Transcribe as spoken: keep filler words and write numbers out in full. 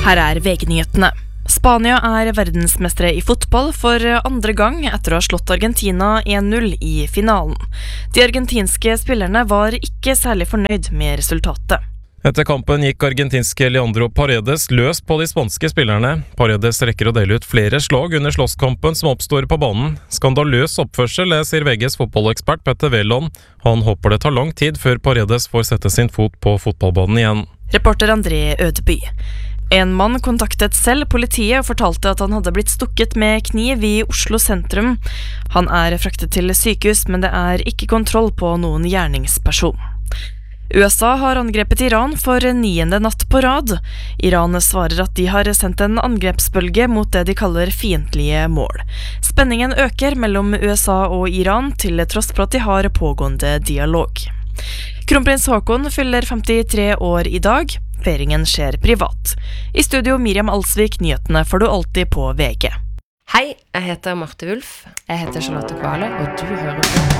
Her er V G-nyhetene. Spania er verdensmestere i fotball for andre gang etter å ha slått Argentina en null i finalen. De argentinske spillerne var ikke særlig fornøyd med resultatet. Etter kampen gikk argentinske Leandro Paredes løs på de spanske spillerne. Paredes rekker å dele ut flere slag under slåsskampen som oppstår på banen. Skandaløs oppførsel, sier V G's fotballekspert Petter Wæland. Han håper det tar lang tid før Paredes får sette sin fot på fotballbanen igjen. Reporter André Ødeby. En mann kontaktet selv politiet og fortalte at han hadde blitt stukket med kniv i Oslo sentrum. Han er fraktet til sykehus, men det er ikke kontroll på noen gjerningsperson. U S A har angrepet Iran for niende natt på rad. Iran svarer at de har sendt en angrepsbølge mot det de kaller fiendtlige mål. Spenningen øker mellom U S A og Iran til tross for at de har pågående dialog. Kronprins Haakon fyller femtitre år i dag. Feiringen skjer privat. I studio Miriam Alsvik, nyhetene får du alltid på V G. Hei, jeg heter Marte Wulf. Jeg heter Charlotte Kvale, og du hører på